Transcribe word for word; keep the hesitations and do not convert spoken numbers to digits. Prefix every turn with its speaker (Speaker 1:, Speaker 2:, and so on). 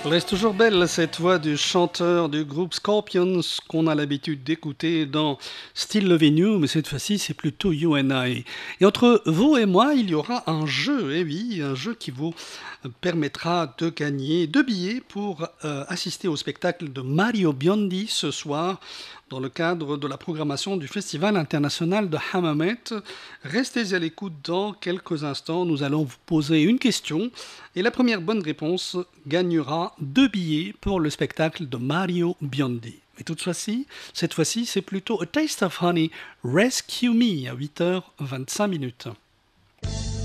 Speaker 1: Reste toujours belle cette voix du chanteur du groupe Scorpions qu'on a l'habitude d'écouter dans Still Loving You, mais cette fois-ci c'est plutôt You and I. Et entre vous et moi, il y aura un jeu, et oui, un jeu qui vous permettra de gagner deux billets pour euh, assister au spectacle de Mario Biondi ce soir dans le cadre de la programmation du Festival international de Hammamet. Restez à l'écoute dans quelques instants, nous allons vous poser une question et la première bonne réponse gagnera deux billets pour le spectacle de Mario Biondi. Mais toute fois-ci, cette fois-ci, c'est plutôt A Taste of Honey, Rescue Me à huit heures vingt-cinq minutes.